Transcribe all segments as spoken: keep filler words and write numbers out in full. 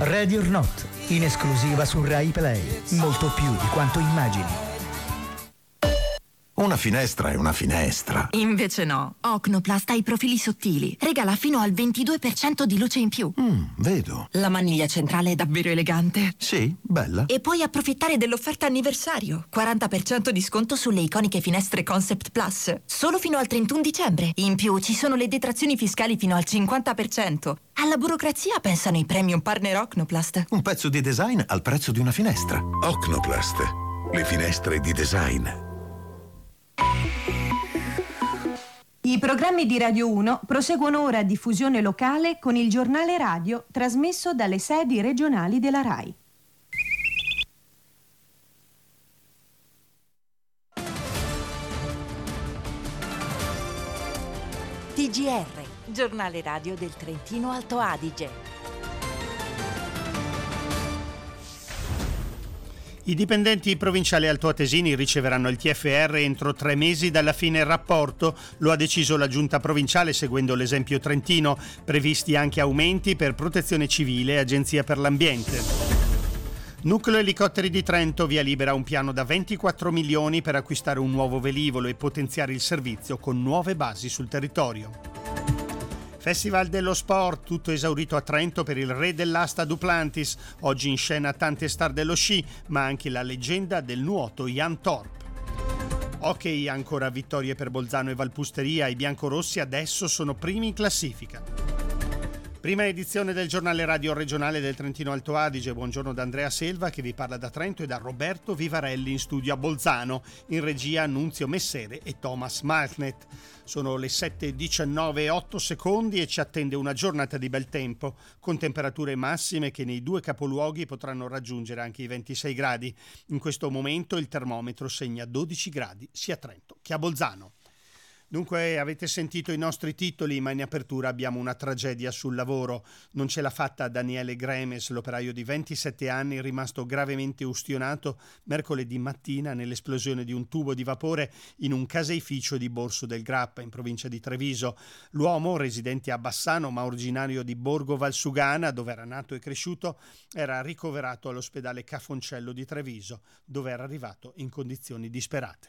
Ready or Not, in esclusiva su Rai Play. Molto più di quanto immagini. Una finestra è una finestra. Invece no. Ocnoplast ha i profili sottili. Regala fino al ventidue per cento di luce in più. Mm, vedo. La maniglia centrale è davvero elegante. Sì, bella. E puoi approfittare dell'offerta anniversario. quaranta per cento di sconto sulle iconiche finestre Concept Plus. Solo fino al trentuno dicembre. In più ci sono le detrazioni fiscali fino al cinquanta per cento. Alla burocrazia pensano i premium partner Ocnoplast. Un pezzo di design al prezzo di una finestra. Ocnoplast. Le finestre di design. I programmi di Radio uno proseguono ora a diffusione locale con il giornale radio trasmesso dalle sedi regionali della RAI. T G R, giornale radio del Trentino Alto Adige. I dipendenti provinciali altoatesini riceveranno il T F R entro tre mesi dalla fine del rapporto, lo ha deciso la Giunta provinciale seguendo l'esempio trentino, previsti anche aumenti per protezione civile e Agenzia per l'Ambiente. Nucleo Elicotteri di Trento via libera un piano da ventiquattro milioni per acquistare un nuovo velivolo e potenziare il servizio con nuove basi sul territorio. Festival dello Sport, tutto esaurito a Trento per il re dell'asta Duplantis, oggi in scena tante star dello sci, ma anche la leggenda del nuoto Jan Thorpe. Hockey, ancora vittorie per Bolzano e Valpusteria, i biancorossi adesso sono primi in classifica. Prima edizione del giornale radio regionale del Trentino Alto Adige. Buongiorno da Andrea Selva che vi parla da Trento e da Roberto Vivarelli in studio a Bolzano, in regia Annunzio Messere e Thomas Malknet. Sono le sette e diciannove e otto secondi e ci attende una giornata di bel tempo, con temperature massime che nei due capoluoghi potranno raggiungere anche i ventisei gradi. In questo momento il termometro segna dodici gradi sia a Trento che a Bolzano. Dunque avete sentito i nostri titoli, ma in apertura abbiamo una tragedia sul lavoro. Non ce l'ha fatta Daniele Gremes, l'operaio di ventisette anni rimasto gravemente ustionato mercoledì mattina nell'esplosione di un tubo di vapore in un caseificio di Borso del Grappa, in provincia di Treviso. L'uomo, residente a Bassano ma originario di Borgo Valsugana, dove era nato e cresciuto, era ricoverato all'ospedale Cafoncello di Treviso, dove era arrivato in condizioni disperate.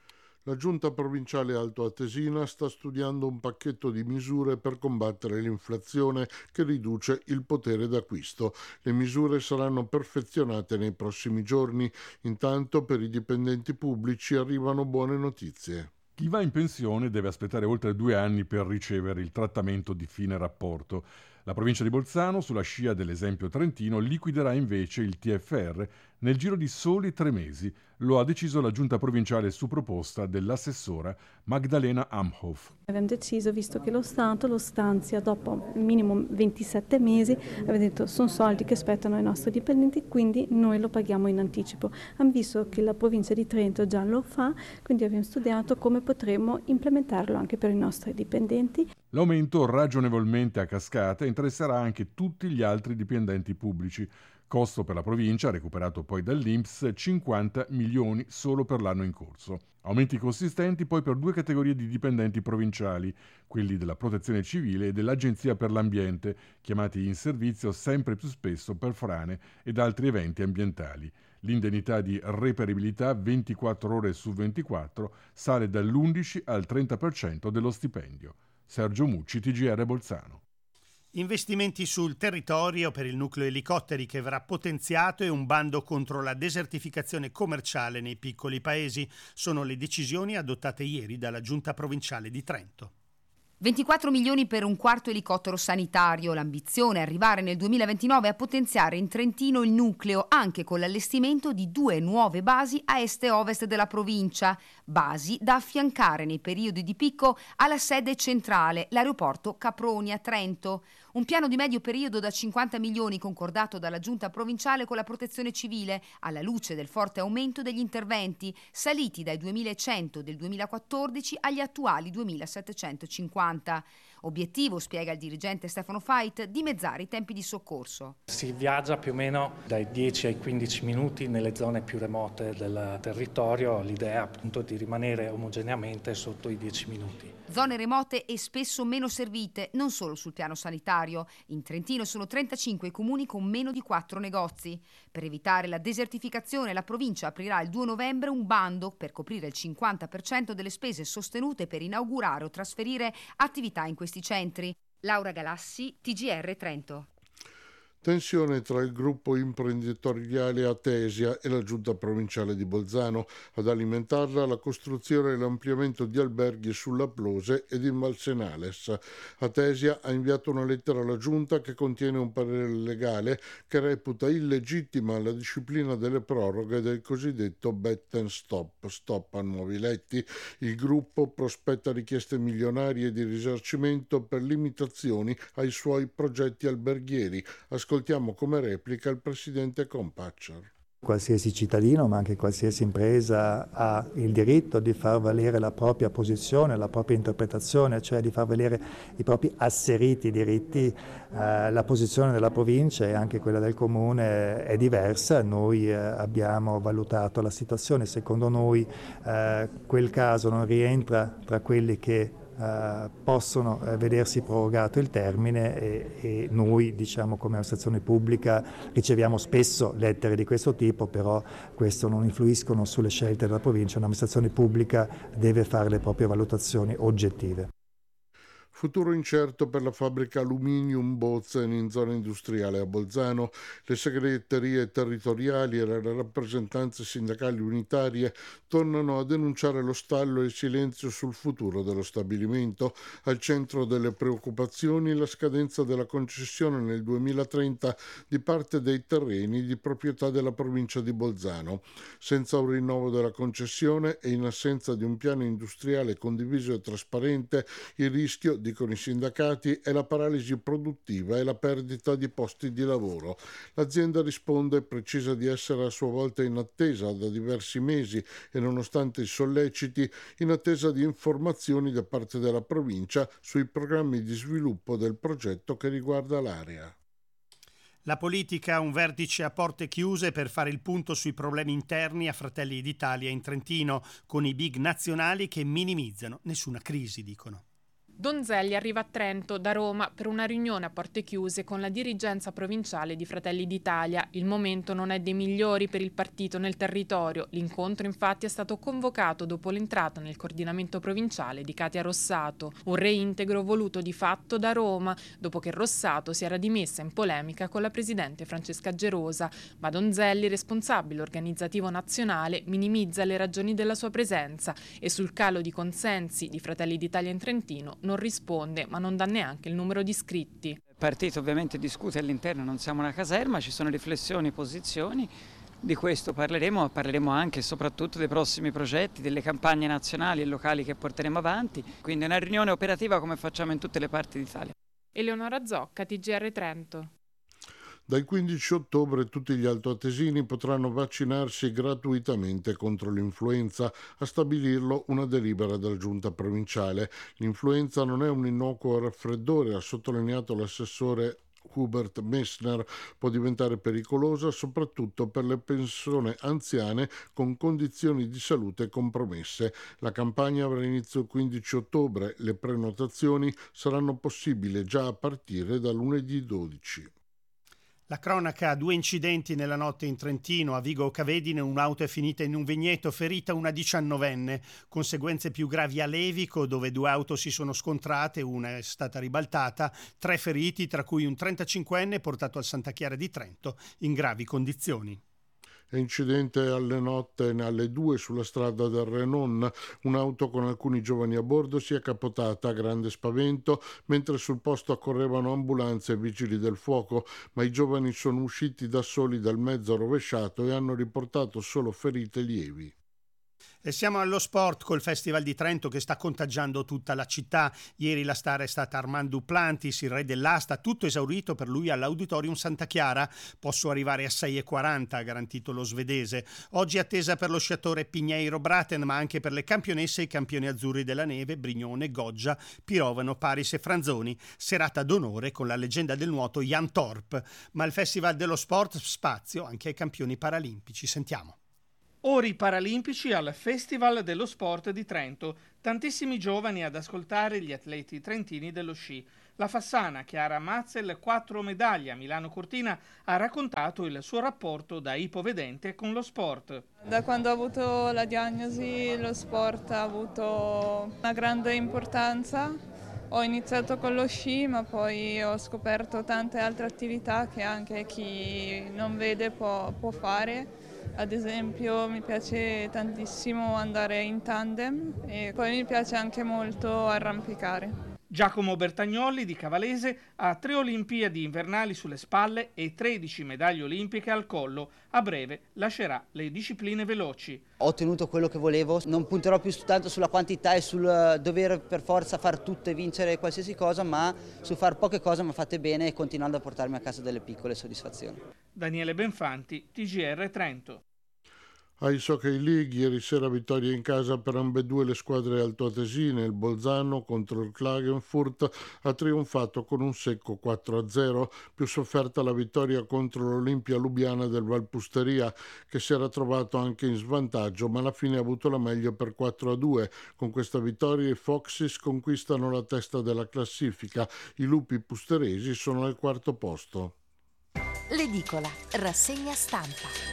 La Giunta provinciale altoatesina sta studiando un pacchetto di misure per combattere l'inflazione che riduce il potere d'acquisto. Le misure saranno perfezionate nei prossimi giorni. Intanto per i dipendenti pubblici arrivano buone notizie. Chi va in pensione deve aspettare oltre due anni per ricevere il trattamento di fine rapporto. La provincia di Bolzano, sulla scia dell'esempio trentino, liquiderà invece il T F R nel giro di soli tre mesi. Lo ha deciso la giunta provinciale su proposta dell'assessora Magdalena Amhoff. Abbiamo deciso, visto che lo Stato lo stanzia dopo minimo ventisette mesi, abbiamo detto sono soldi che spettano ai nostri dipendenti, quindi noi lo paghiamo in anticipo. Abbiamo visto che la provincia di Trento già lo fa, quindi abbiamo studiato come potremmo implementarlo anche per i nostri dipendenti. L'aumento ragionevolmente a cascata interesserà anche tutti gli altri dipendenti pubblici. Costo per la provincia, recuperato poi dall'I N P S, cinquanta milioni solo per l'anno in corso. Aumenti consistenti poi per due categorie di dipendenti provinciali, quelli della Protezione Civile e dell'Agenzia per l'Ambiente, chiamati in servizio sempre più spesso per frane ed altri eventi ambientali. L'indennità di reperibilità ventiquattro ore su ventiquattro sale dall'undici al trenta per cento dello stipendio. Sergio Mucci, T G R Bolzano. Investimenti sul territorio per il nucleo elicotteri che verrà potenziato e un bando contro la desertificazione commerciale nei piccoli paesi sono le decisioni adottate ieri dalla Giunta provinciale di Trento. ventiquattro milioni per un quarto elicottero sanitario. L'ambizione è arrivare nel duemilaventinove a potenziare in Trentino il nucleo anche con l'allestimento di due nuove basi a est e ovest della provincia, basi da affiancare nei periodi di picco alla sede centrale, l'aeroporto Caproni a Trento. Un piano di medio periodo da cinquanta milioni concordato dalla Giunta provinciale con la Protezione Civile, alla luce del forte aumento degli interventi, saliti dai duemilacento del duemilaquattordici agli attuali duemilasettecentocinquanta. Obiettivo, spiega il dirigente Stefano Fait, dimezzare i tempi di soccorso. Si viaggia più o meno dai dieci ai quindici minuti nelle zone più remote del territorio, l'idea appunto di rimanere omogeneamente sotto i dieci minuti. Zone remote e spesso meno servite, non solo sul piano sanitario. In Trentino sono trentacinque i comuni con meno di quattro negozi. Per evitare la desertificazione, la provincia aprirà il due novembre un bando per coprire il cinquanta per cento delle spese sostenute per inaugurare o trasferire attività in questi centri. Laura Galassi, T G R Trento. Tensione tra il gruppo imprenditoriale Atesia e la giunta provinciale di Bolzano. Ad alimentarla la costruzione e l'ampliamento di alberghi sulla Plose ed in Valsenales. Atesia ha inviato una lettera alla giunta che contiene un parere legale che reputa illegittima la disciplina delle proroghe del cosiddetto bet and stop, stop a nuovi letti. Il gruppo prospetta richieste milionarie di risarcimento per limitazioni ai suoi progetti alberghieri. Ascoltiamo come replica il presidente Compaccer. Qualsiasi cittadino, ma anche qualsiasi impresa, ha il diritto di far valere la propria posizione, la propria interpretazione, cioè di far valere i propri asseriti diritti. Eh, la posizione della provincia e anche quella del comune è diversa. Noi eh, abbiamo valutato la situazione, secondo noi eh, quel caso non rientra tra quelli che Uh, possono uh, vedersi prorogato il termine e, e noi, diciamo, come amministrazione pubblica riceviamo spesso lettere di questo tipo, però questo non influiscono sulle scelte della provincia. Un'amministrazione pubblica deve fare le proprie valutazioni oggettive. Futuro incerto per la fabbrica Aluminium Bozen in zona industriale a Bolzano. Le segreterie territoriali e le rappresentanze sindacali unitarie tornano a denunciare lo stallo e il silenzio sul futuro dello stabilimento. Al centro delle preoccupazioni la scadenza della concessione nel duemilatrenta di parte dei terreni di proprietà della provincia di Bolzano. Senza un rinnovo della concessione e in assenza di un piano industriale condiviso e trasparente, il rischio, dicono i sindacati, è la paralisi produttiva e la perdita di posti di lavoro. L'azienda risponde e precisa di essere a sua volta in attesa da diversi mesi e nonostante i solleciti, in attesa di informazioni da parte della provincia sui programmi di sviluppo del progetto che riguarda l'area. La politica, un vertice a porte chiuse per fare il punto sui problemi interni a Fratelli d'Italia in Trentino, con i big nazionali che minimizzano nessuna crisi, dicono. Donzelli arriva a Trento da Roma per una riunione a porte chiuse con la dirigenza provinciale di Fratelli d'Italia. Il momento non è dei migliori per il partito nel territorio. L'incontro infatti è stato convocato dopo l'entrata nel coordinamento provinciale di Katia Rossato, un reintegro voluto di fatto da Roma dopo che Rossato si era dimessa in polemica con la presidente Francesca Gerosa. Ma Donzelli, responsabile organizzativo nazionale, minimizza le ragioni della sua presenza e sul calo di consensi di Fratelli d'Italia in Trentino non risponde, ma non dà neanche il numero di iscritti. Il partito ovviamente discute all'interno, non siamo una caserma, ci sono riflessioni, posizioni, di questo parleremo, ma parleremo anche e soprattutto dei prossimi progetti, delle campagne nazionali e locali che porteremo avanti, quindi è una riunione operativa come facciamo in tutte le parti d'Italia. Eleonora Zocca, T G R Trento. Dal quindici ottobre tutti gli altoatesini potranno vaccinarsi gratuitamente contro l'influenza, a stabilirlo una delibera della giunta provinciale. L'influenza non è un innocuo raffreddore, ha sottolineato l'assessore Hubert Messner, può diventare pericolosa soprattutto per le persone anziane con condizioni di salute compromesse. La campagna avrà inizio il quindici ottobre, le prenotazioni saranno possibili già a partire da lunedì dodici. La cronaca, due incidenti nella notte in Trentino, a Vigo Cavedine un'auto è finita in un vigneto, ferita una diciannovenne, conseguenze più gravi a Levico dove due auto si sono scontrate, una è stata ribaltata, tre feriti tra cui un trentacinquenne portato al Santa Chiara di Trento in gravi condizioni. Incidente alle notte alle due sulla strada del Renon, un'auto con alcuni giovani a bordo si è capotata a grande spavento mentre sul posto accorrevano ambulanze e vigili del fuoco, ma i giovani sono usciti da soli dal mezzo rovesciato e hanno riportato solo ferite lievi. E siamo allo sport col Festival di Trento che sta contagiando tutta la città. Ieri la star è stata Armand Duplantis, il re dell'asta, tutto esaurito per lui all'Auditorium Santa Chiara. Posso arrivare a sei e quaranta, ha garantito lo svedese. Oggi attesa per lo sciatore Pinheiro Braten, ma anche per le campionesse e i campioni azzurri della neve, Brignone, Goggia, Pirovano, Paris e Franzoni. Serata d'onore con la leggenda del nuoto Jan Torp. Ma il Festival dello Sport spazio anche ai campioni paralimpici. Sentiamo. Ori paralimpici al Festival dello Sport di Trento. Tantissimi giovani ad ascoltare gli atleti trentini dello sci. La fassana Chiara Mazzel, quattro medaglie a Milano Cortina, ha raccontato il suo rapporto da ipovedente con lo sport. Da quando ho avuto la diagnosi lo sport ha avuto una grande importanza. Ho iniziato con lo sci, ma poi ho scoperto tante altre attività che anche chi non vede può, può fare. Ad esempio mi piace tantissimo andare in tandem e poi mi piace anche molto arrampicare. Giacomo Bertagnolli di Cavalese ha tre Olimpiadi invernali sulle spalle e tredici medaglie olimpiche al collo. A breve lascerà le discipline veloci. Ho ottenuto quello che volevo, non punterò più tanto sulla quantità e sul dover per forza far tutto e vincere qualsiasi cosa, ma su far poche cose ma fatte bene e continuando a portarmi a casa delle piccole soddisfazioni. Daniele Benfanti, T G R Trento. Ice Hockey League, ieri sera vittoria in casa per ambedue le squadre altoatesine. Il Bolzano contro il Klagenfurt ha trionfato con un secco quattro a zero, più sofferta la vittoria contro l'Olimpia Lubiana del Valpusteria, che si era trovato anche in svantaggio, ma alla fine ha avuto la meglio per quattro a due. Con questa vittoria i Foxes conquistano la testa della classifica. I Lupi Pusteresi sono al quarto posto. L'edicola, rassegna stampa.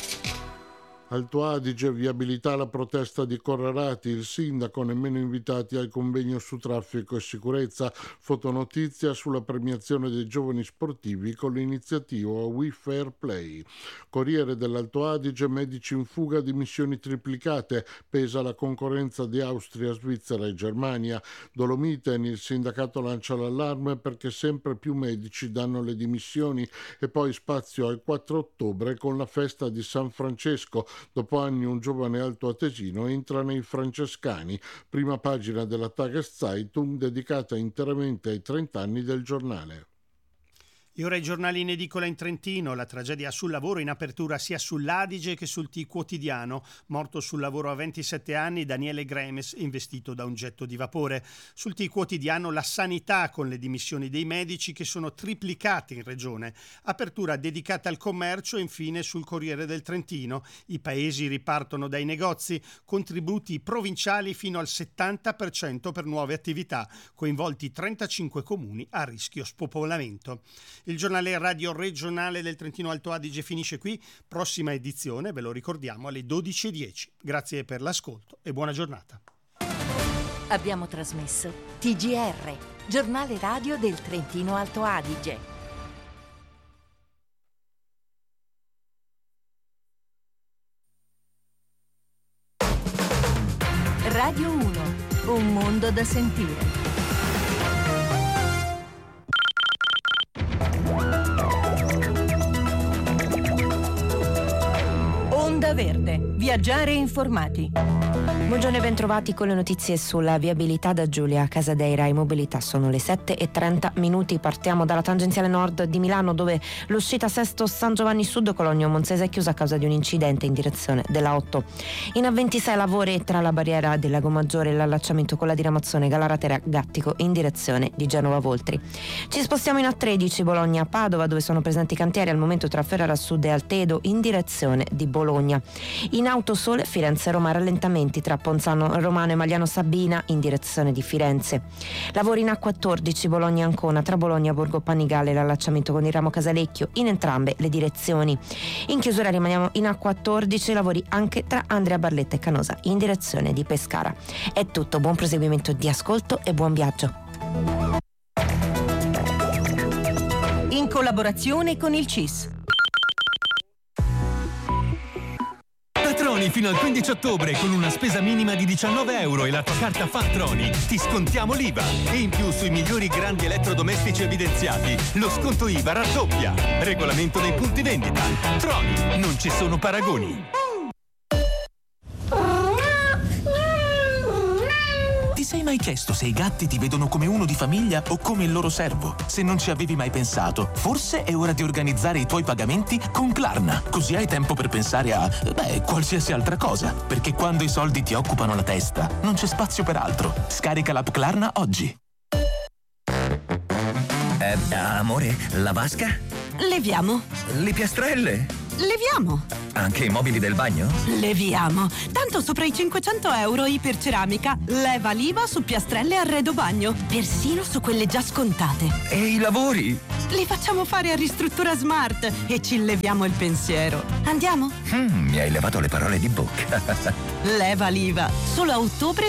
Alto Adige, viabilità alla protesta di Corrarati, il sindaco nemmeno invitati al convegno su traffico e sicurezza, fotonotizia sulla premiazione dei giovani sportivi con l'iniziativa We Fair Play. Corriere dell'Alto Adige, medici in fuga, dimissioni triplicate, pesa la concorrenza di Austria, Svizzera e Germania. Dolomiten, il sindacato lancia l'allarme perché sempre più medici danno le dimissioni e poi spazio al quattro ottobre con la festa di San Francesco. Dopo anni un giovane altoatesino entra nei francescani, prima pagina della Tageszeitung dedicata interamente ai trent'anni del giornale. E ora i giornali in edicola in Trentino, la tragedia sul lavoro in apertura sia sull'Adige che sul T quotidiano. Morto sul lavoro a ventisette anni Daniele Gremes, investito da un getto di vapore. Sul T quotidiano la sanità con le dimissioni dei medici che sono triplicate in regione. Apertura dedicata al commercio e infine sul Corriere del Trentino. I paesi ripartono dai negozi, contributi provinciali fino al settanta per cento per nuove attività, coinvolti trentacinque comuni a rischio spopolamento. Il giornale radio regionale del Trentino Alto Adige finisce qui, prossima edizione, ve lo ricordiamo, alle dodici e dieci. Grazie per l'ascolto e buona giornata. Abbiamo trasmesso T G R, giornale radio del Trentino Alto Adige. Radio uno, un mondo da sentire. Onda Verde, viaggiare informati. Buongiorno e bentrovati con le notizie sulla viabilità da Giulia Casadeira. In mobilità sono le sette e trenta minuti. Partiamo dalla tangenziale nord di Milano, dove l'uscita Sesto San Giovanni Sud Cologno Monzese è chiusa a causa di un incidente in direzione della otto. In A ventisei lavori tra la barriera del Lago Maggiore e l'allacciamento con la diramazione Galaratera Gattico in direzione di Genova Voltri. Ci spostiamo in A tredici Bologna Padova, dove sono presenti cantieri al momento tra Ferrara Sud e Altedo in direzione di Bologna. In Autosole Firenze Roma rallentamenti tra Ponzano Romano e Magliano Sabina in direzione di Firenze. Lavori in A quattordici Bologna Ancona tra Bologna Borgo Panigale e l'allacciamento con il ramo Casalecchio in entrambe le direzioni. In chiusura rimaniamo in A quattordici, lavori anche tra Andrea Barletta e Canosa in direzione di Pescara. È tutto, buon proseguimento di ascolto e buon viaggio. In collaborazione con il C I S. Fattroni fino al quindici ottobre con una spesa minima di diciannove euro e la tua carta Fattroni ti scontiamo l'I V A e in più sui migliori grandi elettrodomestici evidenziati lo sconto I V A raddoppia. Regolamento nei punti vendita. Troni, non ci sono paragoni. mai chiesto se i gatti ti vedono come uno di famiglia o come il loro servo? Se non ci avevi mai pensato, forse è ora di organizzare i tuoi pagamenti con Klarna. Così hai tempo per pensare a, beh, qualsiasi altra cosa. Perché quando i soldi ti occupano la testa, non c'è spazio per altro. Scarica l'app Klarna oggi. Eh, amore, la vasca? Leviamo. Le piastrelle? Leviamo. Anche i mobili del bagno? Leviamo. Tanto sopra i cinquecento euro iperceramica. Leva l'I V A su piastrelle e arredo bagno. Persino su quelle già scontate. E i lavori? Li facciamo fare a Ristruttura Smart e ci leviamo il pensiero. Andiamo? Mm, mi hai levato le parole di bocca. Leva l'I V A. Solo a ottobre